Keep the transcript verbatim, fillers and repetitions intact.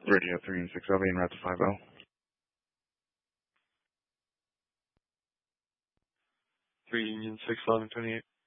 Radio three and six L V and route to five L. three Union six eleven twenty-eight.